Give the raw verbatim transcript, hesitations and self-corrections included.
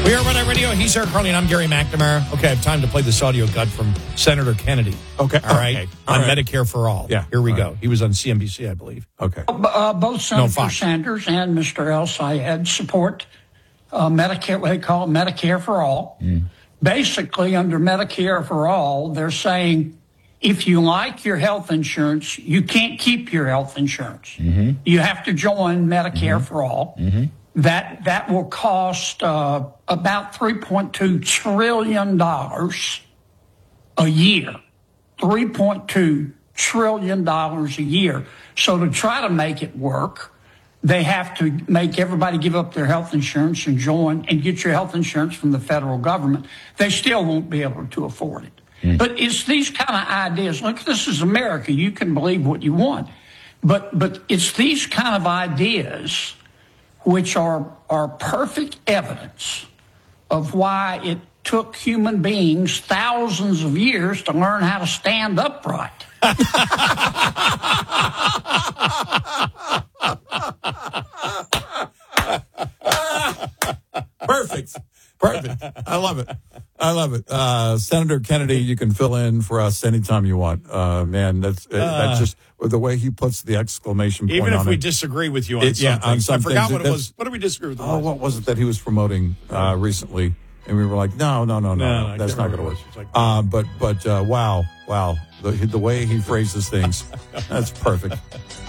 We are Red Eye Radio. He's Eric Carly, and I'm Gary McNamara. Okay, I have time to play this audio cut from Senator Kennedy. Okay. All right. Okay. On All right. Medicare for All. Yeah. Here we All go. right. He was on C N B C, I believe. Okay. Uh, both Senator Fox. Sanders and Mister El Sayed support uh, Medicare, what they call Medicare for All. Mm. Basically, under Medicare for All, they're saying if you like your health insurance, you can't keep your health insurance. Mm-hmm. You have to join Medicare mm-hmm. for All. Mm-hmm. That that will cost uh, about three point two trillion dollars a year. three point two trillion dollars a year. So to try to make it work, they have to make everybody give up their health insurance and join and get your health insurance from the federal government. They still won't be able to afford it. Mm. But it's these kind of ideas. Look, this is America. You can believe what you want. But but it's these kind of ideas which are are perfect evidence of why it took human beings thousands of years to learn how to stand upright. Perfect. Perfect. I love it. I love it. Uh, Senator Kennedy, you can fill in for us anytime you want. Uh, man, that's uh, that's just the way he puts the exclamation point on it. Even if we disagree with you on It- yeah, something. on some I forgot things, what it that's- was. What did we disagree with? Oh, what was it that he was promoting uh, recently? And we were like, no, no, no, no, No, no, no, I that's can't not going to remember work. what it was. It's like- Uh, but but uh, wow, wow, the, the way he phrases things, that's perfect.